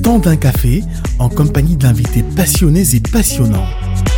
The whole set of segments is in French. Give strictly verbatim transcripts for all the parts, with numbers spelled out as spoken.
temps d'un café en compagnie d'invités passionnés et passionnants.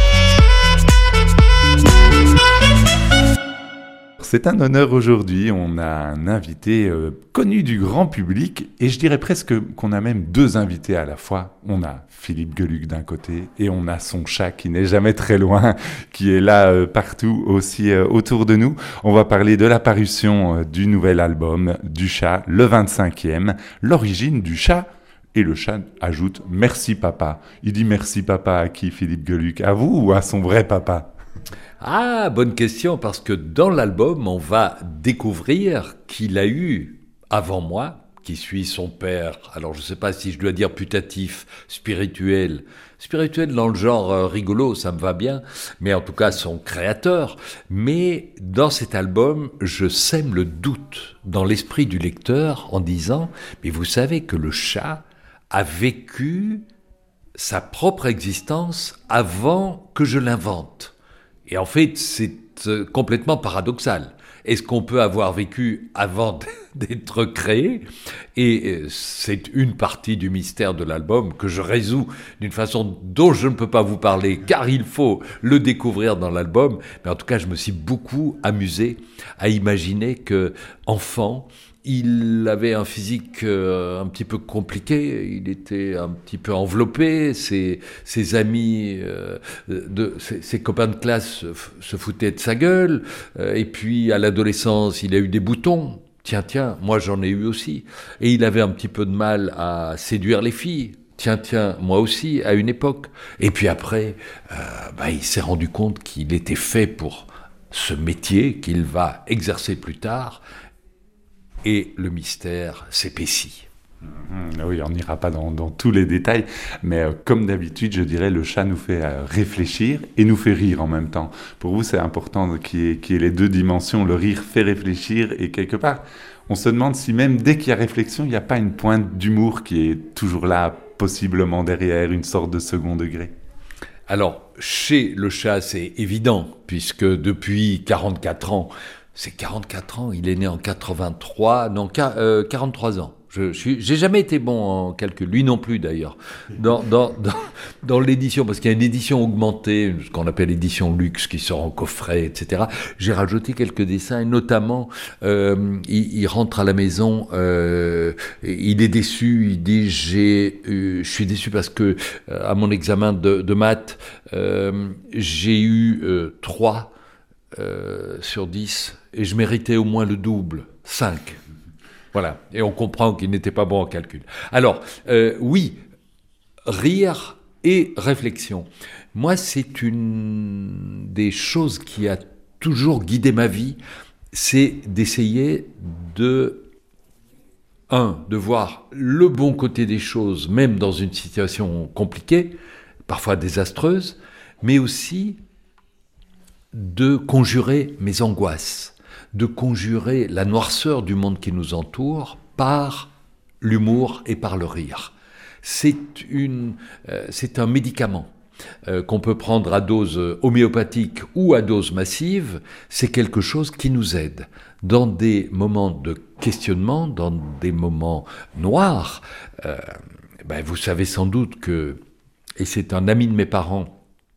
C'est un honneur aujourd'hui, on a un invité euh, connu du grand public et je dirais presque qu'on a même deux invités à la fois. On a Philippe Geluck d'un côté et on a son chat qui n'est jamais très loin, qui est là euh, partout aussi euh, autour de nous. On va parler de la parution euh, du nouvel album du chat, le vingt-cinquième, l'origine du chat. Et le chat ajoute « Merci papa ». Il dit « Merci papa » à qui, Philippe Geluck? À vous ou à son vrai papa? Ah, bonne question, parce que dans l'album, on va découvrir qu'il a eu, avant moi, qui suis son père, alors je ne sais pas si je dois dire putatif, spirituel, spirituel dans le genre euh, rigolo, ça me va bien, mais en tout cas son créateur. Mais dans cet album, je sème le doute dans l'esprit du lecteur en disant « Mais vous savez que le chat a vécu sa propre existence avant que je l'invente ». Et en fait, c'est euh, complètement paradoxal. Est-ce qu'on peut avoir vécu avant d'être créé? Et euh, c'est une partie du mystère de l'album que je résous d'une façon dont je ne peux pas vous parler, car il faut le découvrir dans l'album. Mais en tout cas, je me suis beaucoup amusé à imaginer que, enfant, il avait un physique euh, un petit peu compliqué, il était un petit peu enveloppé, ses, ses amis, euh, de, ses, ses copains de classe se foutaient de sa gueule, euh, et puis à l'adolescence, il a eu des boutons. Tiens, tiens, moi j'en ai eu aussi. Et il avait un petit peu de mal à séduire les filles. Tiens, tiens, moi aussi, à une époque. Et puis après, euh, bah, il s'est rendu compte qu'il était fait pour ce métier qu'il va exercer plus tard. Et le mystère s'épaissit. Mmh, oui, on n'ira pas dans, dans tous les détails, mais euh, comme d'habitude, je dirais, le chat nous fait euh, réfléchir et nous fait rire en même temps. Pour vous, c'est important qu'il y ait, qu'il y ait les deux dimensions. Le rire fait réfléchir et quelque part, on se demande si même dès qu'il y a réflexion, il n'y a pas une pointe d'humour qui est toujours là, possiblement derrière, une sorte de second degré. Alors, chez le chat, c'est évident, puisque depuis quarante-quatre ans, c'est quarante-quatre ans, il est né en quatre-vingt-trois, non, euh, quarante-trois ans. Je, je suis, j'ai jamais été bon en calcul, lui non plus d'ailleurs. Dans, dans, dans, dans l'édition, parce qu'il y a une édition augmentée, ce qu'on appelle l'édition luxe, qui sort en coffret, et cetera. J'ai rajouté quelques dessins, et notamment, euh, il, il rentre à la maison, euh, il est déçu, il dit, j'ai, euh, je suis déçu parce que euh, à mon examen de, de maths, euh, j'ai eu euh, trois euh, sur dix. Et je méritais au moins le double, cinq. Voilà, et on comprend qu'il n'était pas bon en calcul. Alors, euh, oui, rire et réflexion. Moi, c'est une des choses qui a toujours guidé ma vie, c'est d'essayer de, un, de voir le bon côté des choses, même dans une situation compliquée, parfois désastreuse, mais aussi de conjurer mes angoisses, de conjurer la noirceur du monde qui nous entoure par l'humour et par le rire. C'est, une, euh, c'est un médicament euh, qu'on peut prendre à dose homéopathique ou à dose massive. C'est quelque chose qui nous aide dans des moments de questionnement, dans des moments noirs. Euh, ben vous savez sans doute que, et c'est un ami de mes parents,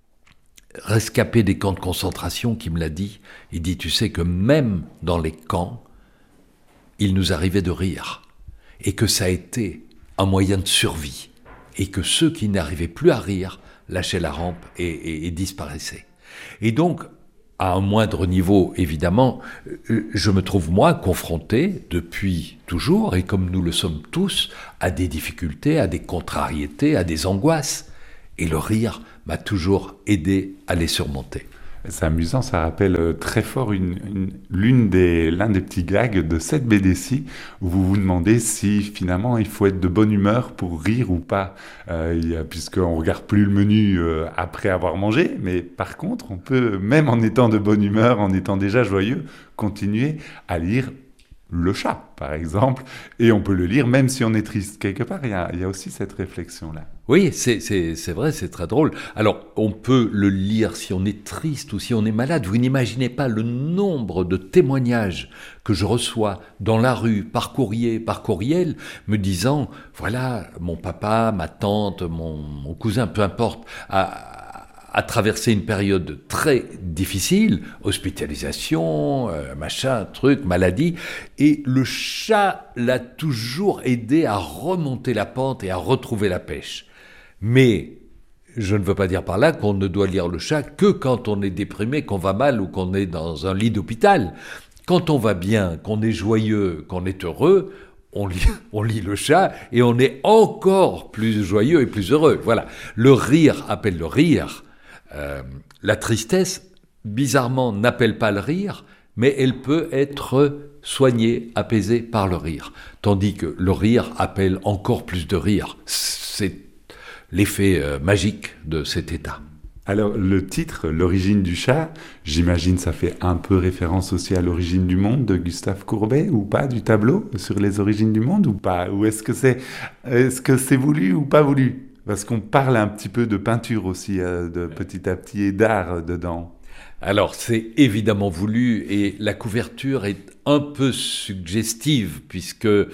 rescapé des camps de concentration, qui me l'a dit. Il dit, tu sais que même dans les camps, il nous arrivait de rire, et que ça a été un moyen de survie, et que ceux qui n'arrivaient plus à rire lâchaient la rampe et, et, et disparaissaient. Et donc, à un moindre niveau, évidemment, je me trouve moi confronté, depuis toujours, et comme nous le sommes tous, à des difficultés, à des contrariétés, à des angoisses. Et le rire m'a toujours aidé à les surmonter. C'est amusant, ça rappelle très fort une, une, l'une des, l'un des petits gags de cette B D-ci, où vous vous demandez si finalement il faut être de bonne humeur pour rire ou pas, euh, puisqu'on ne regarde plus le menu euh, après avoir mangé, mais par contre on peut, même en étant de bonne humeur, en étant déjà joyeux, continuer à lire le chat, par exemple, et on peut le lire même si on est triste. Quelque part, il y a, il y a aussi cette réflexion-là. Oui, c'est, c'est, c'est vrai, c'est très drôle. Alors, on peut le lire si on est triste ou si on est malade. Vous n'imaginez pas le nombre de témoignages que je reçois dans la rue, par courrier, par courriel, me disant, voilà, mon papa, ma tante, mon, mon cousin, peu importe, a... a traversé une période très difficile, hospitalisation, euh, machin, truc, maladie, et le chat l'a toujours aidé à remonter la pente et à retrouver la pêche. Mais je ne veux pas dire par là qu'on ne doit lire le chat que quand on est déprimé, qu'on va mal ou qu'on est dans un lit d'hôpital. Quand on va bien, qu'on est joyeux, qu'on est heureux, On lit, on lit le chat et on est encore plus joyeux et plus heureux. Voilà. Le rire appelle le rire. Euh, la tristesse, bizarrement, n'appelle pas le rire, mais elle peut être soignée, apaisée par le rire. Tandis que le rire appelle encore plus de rire. C'est l'effet euh, magique de cet état. Alors, le titre, L'origine du chat, j'imagine ça fait un peu référence aussi à l'origine du monde de Gustave Courbet, ou pas, du tableau sur les origines du monde, ou pas? Ou est-ce que c'est, est-ce que c'est voulu ou pas voulu? Parce qu'on parle un petit peu de peinture aussi, euh, de petit à petit, et d'art euh, dedans. Alors, c'est évidemment voulu, et la couverture est un peu suggestive, puisque euh,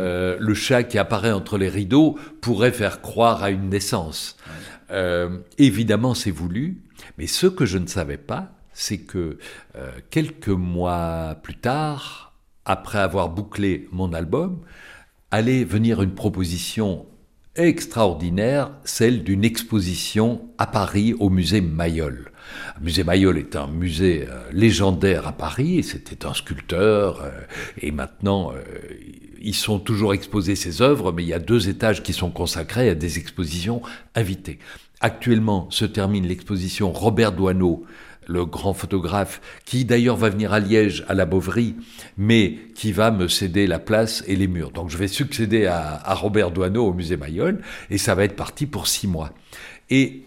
le chat qui apparaît entre les rideaux pourrait faire croire à une naissance. Euh, évidemment, c'est voulu, mais ce que je ne savais pas, c'est que euh, quelques mois plus tard, après avoir bouclé mon album, allait venir une proposition extraordinaire, celle d'une exposition à Paris au musée Mayol. Le musée Mayol est un musée euh, légendaire à Paris, et c'était un sculpteur, euh, et maintenant euh, ils sont toujours exposés ses œuvres, mais il y a deux étages qui sont consacrés à des expositions invitées. Actuellement se termine l'exposition Robert Doisneau, le grand photographe, qui d'ailleurs va venir à Liège, à la Bovary, mais qui va me céder la place et les murs. Donc je vais succéder à, à Robert Doisneau au musée Mayol, et ça va être parti pour six mois. Et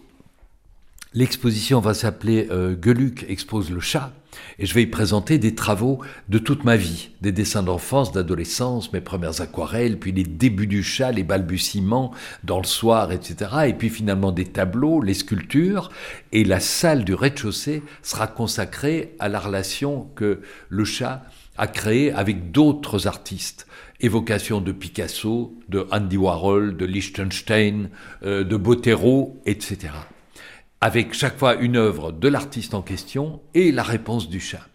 l'exposition va s'appeler euh, Gueuluc expose le chat, et je vais y présenter des travaux de toute ma vie, des dessins d'enfance, d'adolescence, mes premières aquarelles, puis les débuts du chat, les balbutiements dans le soir, et cetera. Et puis finalement des tableaux, les sculptures, et la salle du rez-de-chaussée sera consacrée à la relation que le chat a créée avec d'autres artistes. Évocation de Picasso, de Andy Warhol, de Liechtenstein, euh, de Botero, et cetera. Avec chaque fois une œuvre de l'artiste en question et la réponse du chat.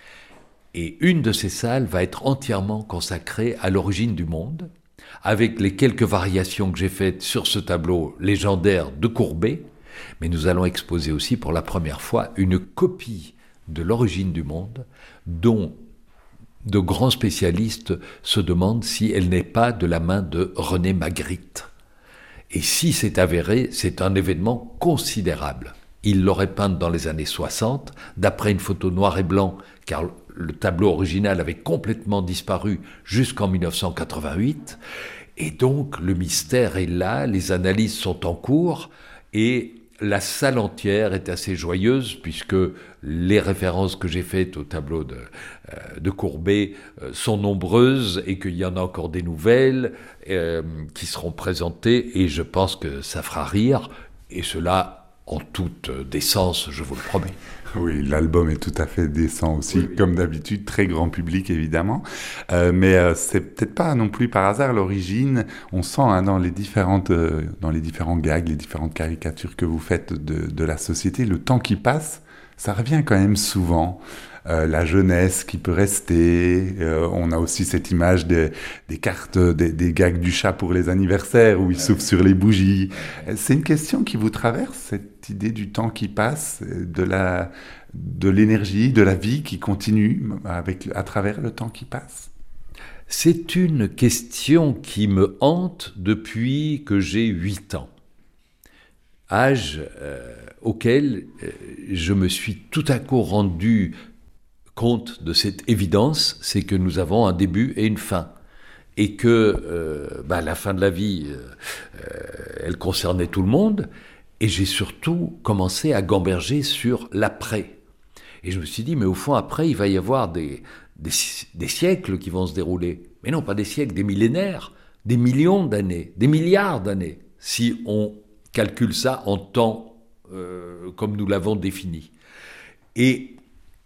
Et une de ces salles va être entièrement consacrée à l'origine du monde, avec les quelques variations que j'ai faites sur ce tableau légendaire de Courbet, mais nous allons exposer aussi pour la première fois une copie de l'origine du monde, dont de grands spécialistes se demandent si elle n'est pas de la main de René Magritte. Et si c'est avéré, c'est un événement considérable. Il l'aurait peinte dans les années soixante, d'après une photo noir et blanc, car le tableau original avait complètement disparu jusqu'en dix-neuf cent quatre-vingt-huit. Et donc, le mystère est là, les analyses sont en cours, et la salle entière est assez joyeuse, puisque les références que j'ai faites au tableau de, euh, de Courbet euh, sont nombreuses, et qu'il y en a encore des nouvelles euh, qui seront présentées, et je pense que ça fera rire, et cela en toute décence, je vous le promets. Oui, l'album est tout à fait décent aussi, oui, oui. Comme d'habitude, très grand public évidemment. Euh, mais euh, c'est peut-être pas non plus par hasard l'origine. On sent hein, dans les différentes, euh, dans les différents gags, les différentes caricatures que vous faites de, de la société, le temps qui passe, ça revient quand même souvent. Euh, la jeunesse qui peut rester. Euh, on a aussi cette image des, des cartes, des, des gags du chat pour les anniversaires où il souffle sur les bougies. C'est une question qui vous traverse, cette idée du temps qui passe, de la, de l'énergie, de la vie qui continue avec, à travers le temps qui passe. C'est une question qui me hante depuis que j'ai huit ans. Âge euh, auquel euh, je me suis tout à coup rendu compte de cette évidence, c'est que nous avons un début et une fin. Et que euh, bah, la fin de la vie, euh, elle concernait tout le monde. Et j'ai surtout commencé à gamberger sur l'après. Et je me suis dit, mais au fond, après, il va y avoir des, des, des siècles qui vont se dérouler. Mais non, pas des siècles, des millénaires, des millions d'années, des milliards d'années, si on calcule ça en temps euh, comme nous l'avons défini. Et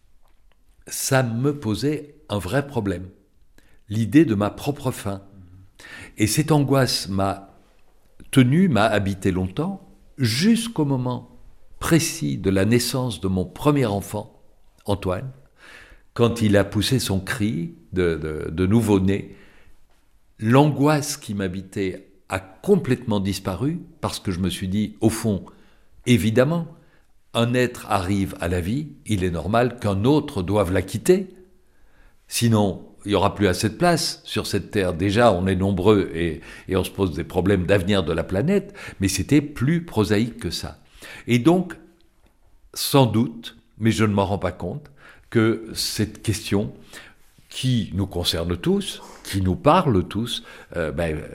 ça me posait un vrai problème, l'idée de ma propre fin. Et cette angoisse m'a tenu, m'a habité longtemps, jusqu'au moment précis de la naissance de mon premier enfant, Antoine, quand il a poussé son cri de, de, de nouveau-né. L'angoisse qui m'habitait a complètement disparu, parce que je me suis dit, au fond, évidemment, un être arrive à la vie, il est normal qu'un autre doive la quitter. Sinon, il n'y aura plus assez de place sur cette terre. Déjà, on est nombreux et, et on se pose des problèmes d'avenir de la planète, mais c'était plus prosaïque que ça. Et donc, sans doute, mais je ne m'en rends pas compte, que cette question qui nous concerne tous, qui nous parle tous, euh, ben, euh,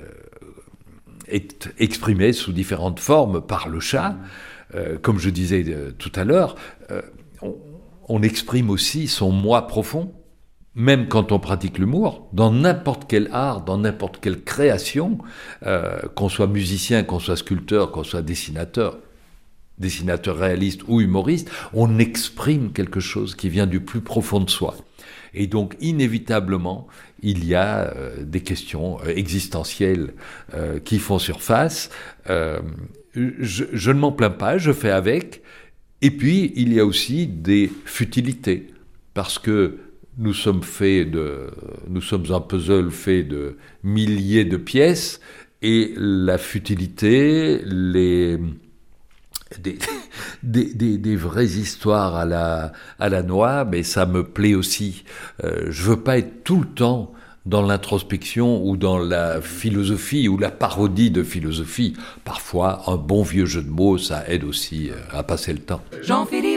est exprimée sous différentes formes par le chat. Euh, comme je disais euh, tout à l'heure, euh, on, on exprime aussi son moi profond, même quand on pratique l'humour, dans n'importe quel art, dans n'importe quelle création, euh, qu'on soit musicien, qu'on soit sculpteur, qu'on soit dessinateur, dessinateur réaliste ou humoriste, on exprime quelque chose qui vient du plus profond de soi. Et donc, inévitablement, il y a euh, des questions euh, existentielles euh, qui font surface. Euh, je, je ne m'en plains pas, je fais avec. Et puis, il y a aussi des futilités, parce que nous sommes faits de, nous sommes un puzzle fait de milliers de pièces, et la futilité, les Des, des, des, des vraies histoires à la, à la noix, mais ça me plaît aussi. Euh, je veux pas être tout le temps dans l'introspection ou dans la philosophie ou la parodie de philosophie. Parfois, un bon vieux jeu de mots, ça aide aussi à passer le temps. Jean-Philippe